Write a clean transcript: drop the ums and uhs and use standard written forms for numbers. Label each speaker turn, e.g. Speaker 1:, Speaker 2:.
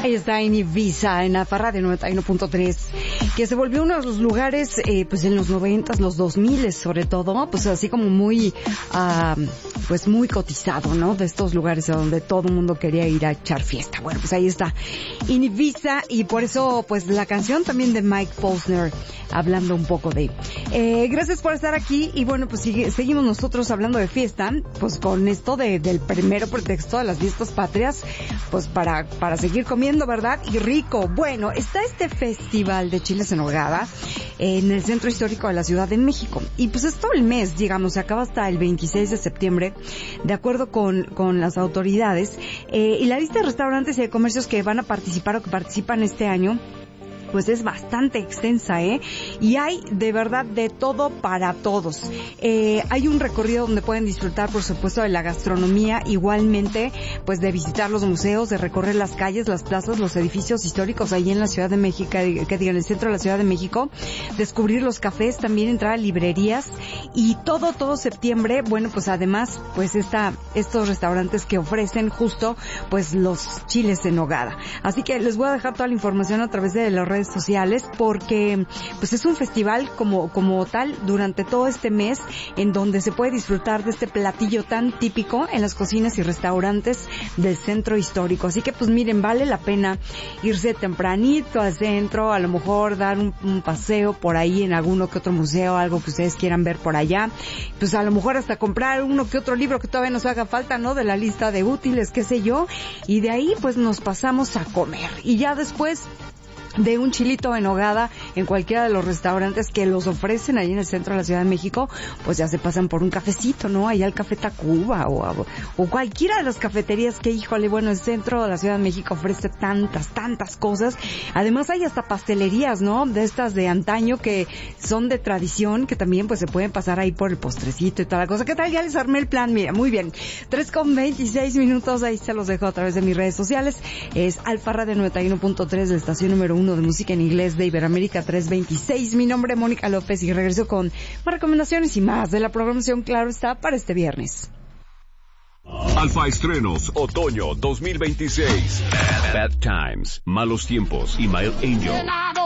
Speaker 1: Ahí está en Ibiza, en Alfa de 91.3, que se volvió uno de los lugares, pues en los 90s, los 2000 sobre todo, pues así como muy, pues muy cotizado, ¿no? De estos lugares a donde todo el mundo quería ir a echar fiesta. Bueno, pues ahí está, en Ibiza, y por eso, pues la canción también de Mike Posner, hablando un poco de... gracias por estar aquí, y bueno, pues seguimos nosotros hablando de fiesta, pues con esto del primero pretexto de las fiestas patrias, pues para seguir comiendo, ¿verdad? Y rico. Bueno, está este festival de chiles en nogada en el Centro Histórico de la Ciudad de México. Y pues es todo el mes, digamos, se acaba hasta el 26 de septiembre, de acuerdo con las autoridades. Y la lista de restaurantes y de comercios que van a participar o que participan este año, pues es bastante extensa, y hay de verdad de todo para todos. Hay un recorrido donde pueden disfrutar, por supuesto, de la gastronomía, igualmente, pues de visitar los museos, de recorrer las calles, las plazas, los edificios históricos ahí en la Ciudad de México, que digan, en el centro de la Ciudad de México, descubrir los cafés, también entrar a librerías, y todo septiembre, bueno, pues además, pues estos restaurantes que ofrecen justo, pues los chiles en nogada. Así que les voy a dejar toda la información a través de las redes sociales, porque pues es un festival como tal durante todo este mes, en donde se puede disfrutar de este platillo tan típico en las cocinas y restaurantes del centro histórico. Así que pues miren, vale la pena irse tempranito al centro, a lo mejor dar un paseo por ahí en alguno que otro museo, algo que ustedes quieran ver por allá, pues a lo mejor hasta comprar uno que otro libro que todavía nos haga falta, ¿no? De la lista de útiles, qué sé yo, y de ahí pues nos pasamos a comer, y ya después de un chilito en nogada en cualquiera de los restaurantes que los ofrecen ahí en el centro de la Ciudad de México, pues ya se pasan por un cafecito, ¿no? Allá el Café Tacuba o cualquiera de las cafeterías que, híjole, bueno, el centro de la Ciudad de México ofrece tantas cosas. Además hay hasta pastelerías, ¿no? De estas de antaño que son de tradición, que también pues se pueden pasar ahí por el postrecito y toda la cosa. ¿Qué tal? Ya les armé el plan, mira, muy bien. 3:26, ahí se los dejo a través de mis redes sociales. Es Alfa Radio 91.3, la estación número 1 de música en inglés de Iberoamérica 326. Mi nombre es Mónica López y regreso con más recomendaciones y más de la programación, claro está, para este viernes.
Speaker 2: Alfa Estrenos Otoño 2026. Bad Times, Malos Tiempos y Mild Angel.